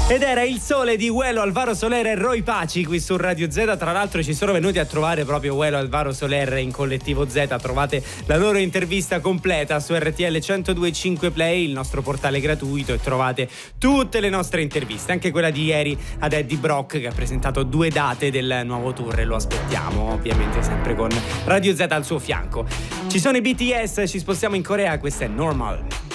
Ed era Il Sole di Uelo, Alvaro Soler e Roy Paci qui su Radio Z. Tra l'altro ci sono venuti a trovare proprio Uelo e Alvaro Soler in Collettivo Z. Trovate la loro intervista completa su RTL 102.5 Play, il nostro portale gratuito, e trovate tutte le nostre interviste, anche quella di ieri ad Eddie Brock, che ha presentato 2 date del nuovo tour, e lo aspettiamo ovviamente sempre con Radio Z al suo fianco. Ci sono i BTS, ci spostiamo in Corea, questa è Normal.